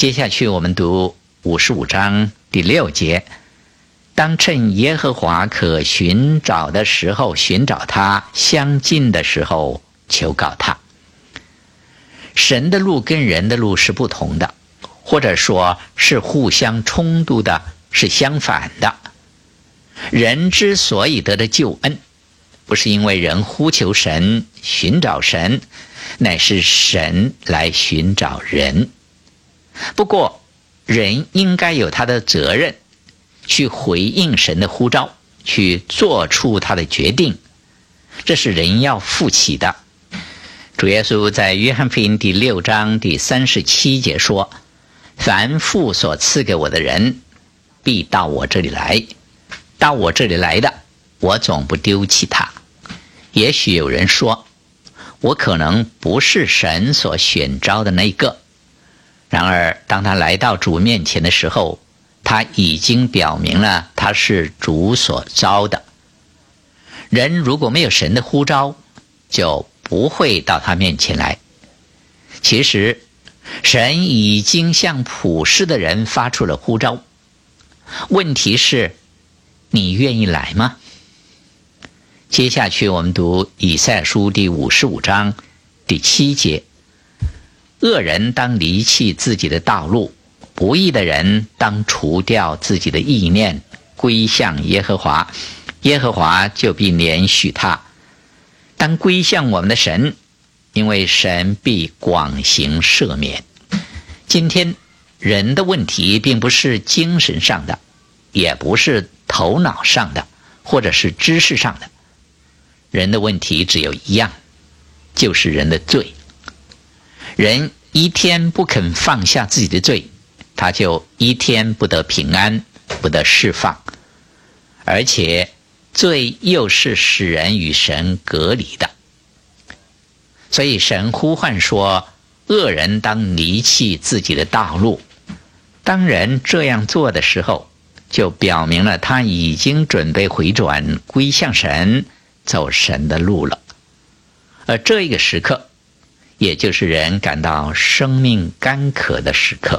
接下去我们读55章第6节，当趁耶和华可寻找的时候寻找他，相近的时候求告他。神的路跟人的路是不同的，或者说是互相冲突的，是相反的。人之所以得的救恩，不是因为人呼求神寻找神，乃是神来寻找人。不过人应该有他的责任，去回应神的呼召，去做出他的决定，这是人要负起的。主耶稣在约翰福音第6章第37节说，凡父所赐给我的人，必到我这里来，到我这里来的，我总不丢弃他。也许有人说，我可能不是神所选召的那个，然而当他来到主面前的时候，他已经表明了他是主所召的。人如果没有神的呼召，就不会到他面前来。其实神已经向普世的人发出了呼召，问题是你愿意来吗？接下去我们读以赛亚书第55章第7节，恶人当离弃自己的道路，不义的人当除掉自己的意念，归向耶和华，耶和华就必怜恤他。当归向我们的神，因为神必广行赦免。今天人的问题并不是精神上的，也不是头脑上的，或者是知识上的。人的问题只有一样，就是人的罪。人一天不肯放下自己的罪，他就一天不得平安，不得释放。而且罪又是使人与神隔离的。所以神呼唤说，恶人当离弃自己的道路。当人这样做的时候，就表明了他已经准备回转归向神，走神的路了。而这一个时刻，也就是人感到生命干渴的时刻。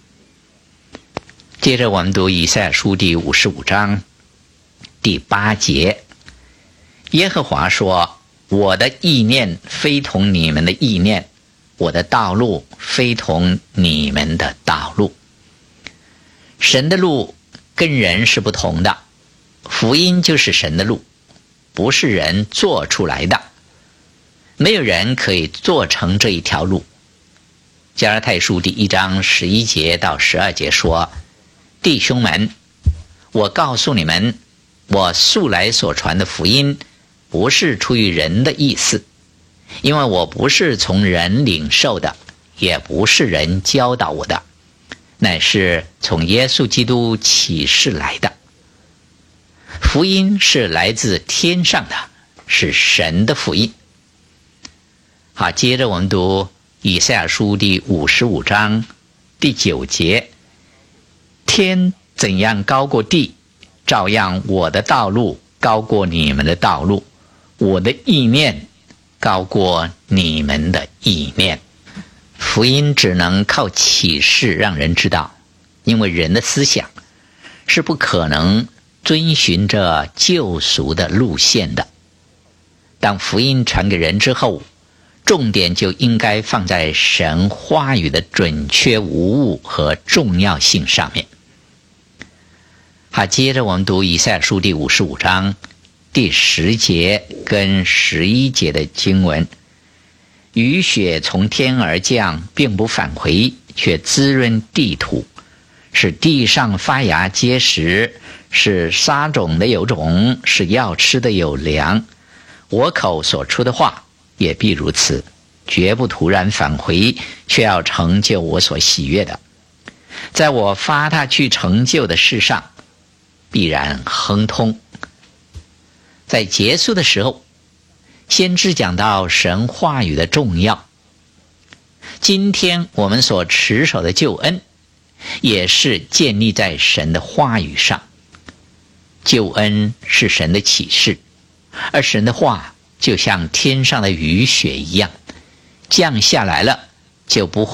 接着我们读以赛亚书第55章第8节，耶和华说，我的意念非同你们的意念，我的道路非同你们的道路。神的路跟人是不同的，福音就是神的路，不是人做出来的，没有人可以做成这一条路。加拉太书第1章11节到12节说，弟兄们，我告诉你们，我素来所传的福音不是出于人的意思，因为我不是从人领受的，也不是人教导我的，乃是从耶稣基督启示来的。福音是来自天上的，是神的福音。好，接着我们读以赛亚书第55章第9节，天怎样高过地，照样我的道路高过你们的道路，我的意念高过你们的意念。福音只能靠启示让人知道，因为人的思想是不可能遵循着救赎的路线的。当福音传给人之后，重点就应该放在神话语的准确无误和重要性上面。好，接着我们读以赛亚书第55章第10节跟11节的经文，雨雪从天而降，并不返回，却滋润地土，使地上发芽结实，使撒种的有种，使要吃的有粮。我口所出的话也必如此，绝不突然返回，却要成就我所喜悦的。在我发他去成就的事上，必然亨通。在结束的时候，先知讲到神话语的重要。今天我们所持守的救恩，也是建立在神的话语上。救恩是神的启示，而神的话就像天上的雨雪一样，降下来了就不会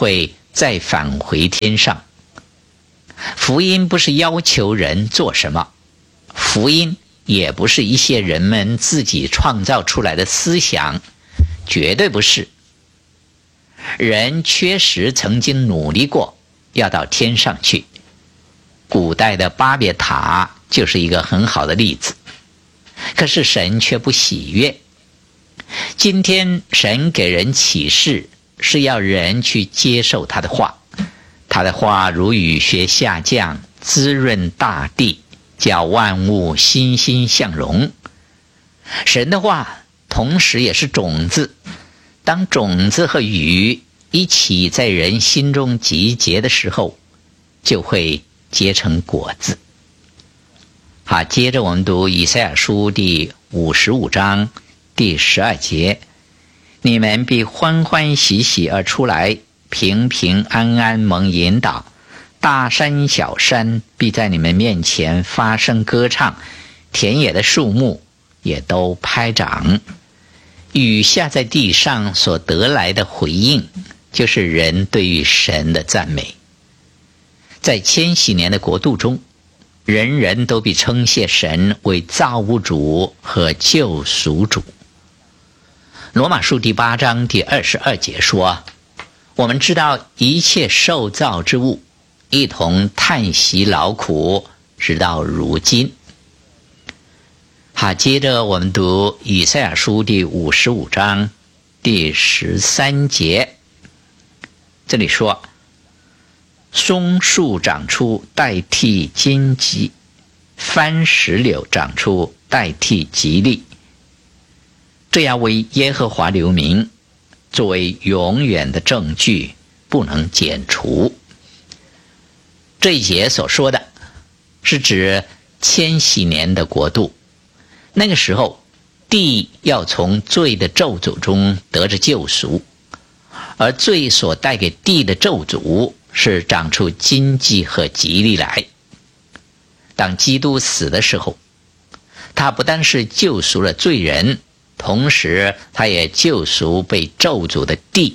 再返回天上。福音不是要求人做什么，福音也不是一些人们自己创造出来的思想，绝对不是。人确实曾经努力过要到天上去，古代的巴别塔就是一个很好的例子。可是神却不喜悦。今天神给人启示，是要人去接受他的话，他的话如雨雪下降，滋润大地，叫万物欣欣向荣。神的话同时也是种子，当种子和雨一起在人心中集结的时候，就会结成果子。好，接着我们读以赛亚书第55章第12节，你们必欢欢喜喜而出来，平平安安蒙引导，大山小山必在你们面前发声歌唱，田野的树木也都拍掌。雨下在地上所得来的回应，就是人对于神的赞美。在千禧年的国度中，人人都必称谢神为造物主和救赎主。罗马书第8章第22节说，我们知道一切受造之物一同叹息劳苦，直到如今。好，接着我们读以赛亚书第55章第13节，这里说，松树长出代替荆棘，番石榴长出代替吉利，这要为耶和华留名，作为永远的证据，不能剪除。这一节所说的是指千禧年的国度，那个时候地要从罪的咒诅中得着救赎，而罪所带给地的咒诅是长出荆棘和吉利来。当基督死的时候，他不但是救赎了罪人，同时他也救赎被咒诅的地。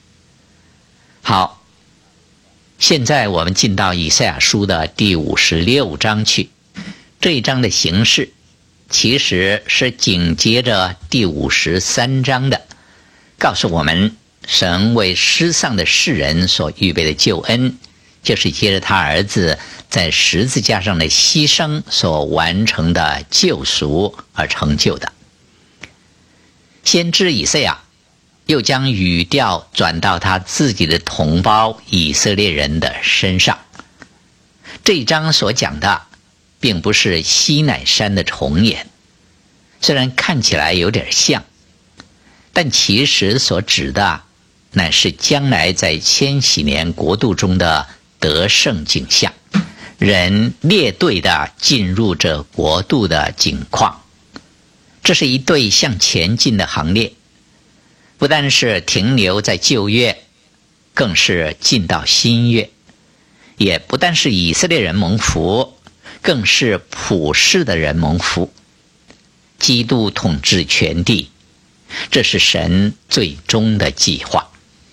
好，现在我们进到以赛亚书的第56章去。这一章的形式其实是紧接着第53章的，告诉我们神为失丧的世人所预备的救恩，就是接着他儿子在十字架上的牺牲所完成的救赎而成就的。先知以赛亚又将语调转到他自己的同胞以色列人的身上。这一章所讲的并不是西乃山的重演，虽然看起来有点像，但其实所指的乃是将来在千禧年国度中的得胜景象，人列队的进入这国度的景况。这是一队向前进的行列，不但是停留在旧约，更是进到新约，也不但是以色列人蒙福，更是普世的人蒙福。基督统治全地，这是神最终的计划。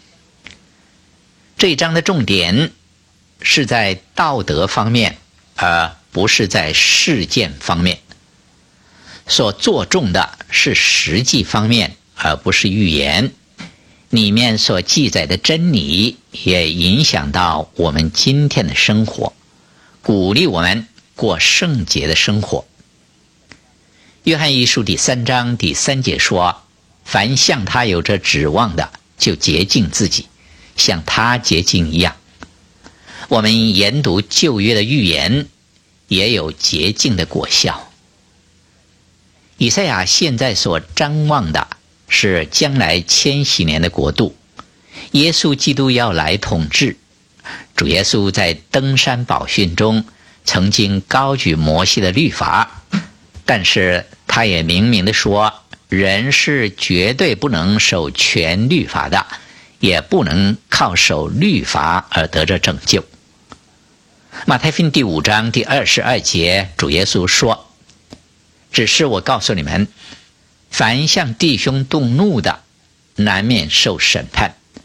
这一章的重点是在道德方面，而不是在事件方面。所着重的是实际方面，而不是预言。里面所记载的真理也影响到我们今天的生活，鼓励我们过圣洁的生活。约翰一书第3章第3节说，凡向他有着指望的，就洁净自己，像他洁净一样。我们研读旧约的预言，也有洁净的果效。以赛亚现在所张望的是将来千禧年的国度，耶稣基督要来统治。主耶稣在登山宝训中曾经高举摩西的律法，但是他也明明地说，人是绝对不能守全律法的，也不能靠守律法而得着拯救。马太福音第5章第22节，主耶稣说，只是我告诉你们，凡向弟兄动怒的，难免受审判；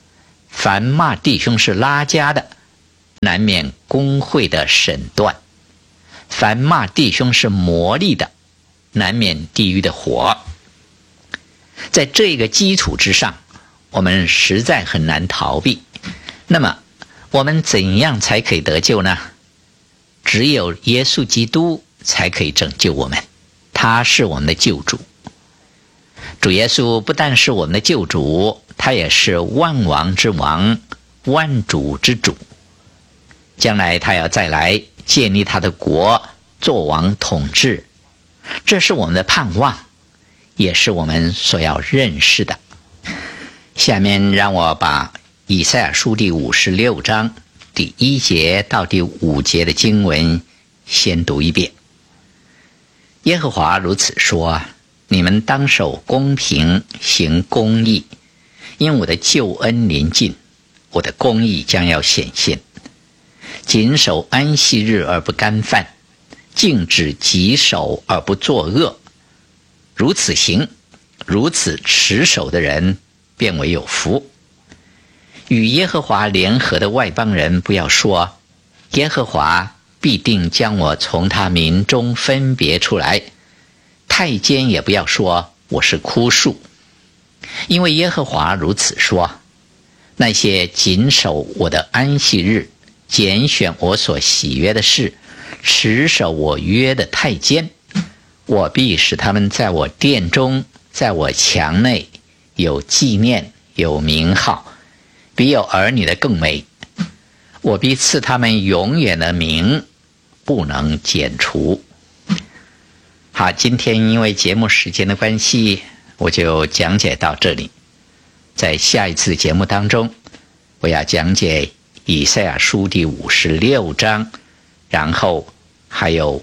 凡骂弟兄是拉加的，难免公会的审断；凡骂弟兄是魔力的，难免地狱的火。在这个基础之上，我们实在很难逃避。那么我们怎样才可以得救呢？只有耶稣基督才可以拯救我们，他是我们的救主。主耶稣不但是我们的救主，他也是万王之王，万主之主。将来他要再来建立他的国，作王统治，这是我们的盼望，也是我们所要认识的。下面让我把以赛亚书第56章第1节到第5节的经文先读一遍。耶和华如此说：你们当守公平，行公义，因我的救恩临近，我的公义将要显现。谨守安息日而不干犯，禁止己手而不作恶。如此行，如此持守的人，便为有福。与耶和华联合的外邦人不要说，耶和华必定将我从他民中分别出来。太监也不要说我是枯树，因为耶和华如此说：那些谨守我的安息日，拣选我所喜悦的事，持守我约的太监，我必使他们在我殿中，在我墙内有纪念，有名号，比有儿女的更美。我必赐他们永远的名，不能剪除。好，今天因为节目时间的关系，我就讲解到这里。在下一次节目当中，我要讲解以赛亚书第56章，然后还有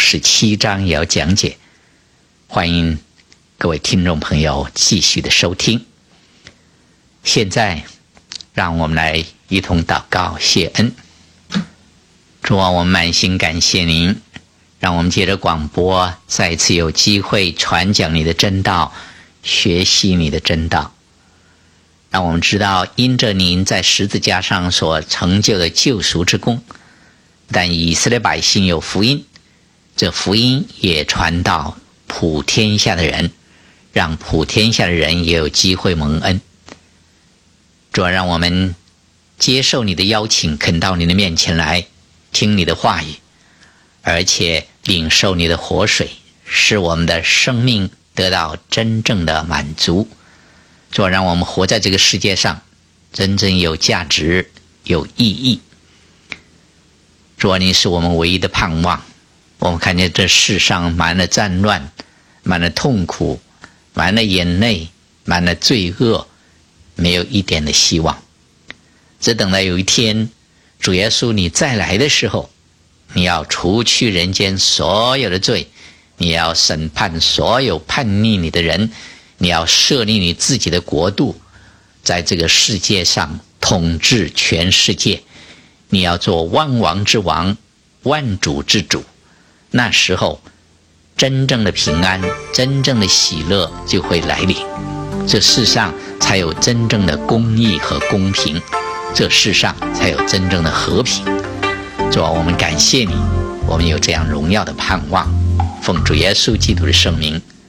57章也要讲解。欢迎各位听众朋友继续的收听。现在让我们来一同祷告谢恩。主啊，我们满心感谢您，让我们借着广播再次有机会传讲你的真道，学习你的真道。让我们知道，因着您在十字架上所成就的救赎之功，但以色列百姓有福音，这福音也传到普天下的人，让普天下的人也有机会蒙恩。主啊，让我们接受你的邀请，肯到你的面前来听你的话语，而且领受你的活水，使我们的生命得到真正的满足。主啊，让我们活在这个世界上真正有价值，有意义。主啊，你是我们唯一的盼望。我们看见这世上满了战乱，满了痛苦，满了眼泪，满了罪恶，没有一点的希望。只等到有一天主耶稣你再来的时候，你要除去人间所有的罪，你要审判所有叛逆你的人，你要设立你自己的国度，在这个世界上统治全世界，你要做万王之王，万主之主。那时候真正的平安，真正的喜乐就会来临，这世上才有真正的公义和公平，这世上才有真正的和平。主啊，我们感谢你，我们有这样荣耀的盼望，奉主耶稣基督的圣名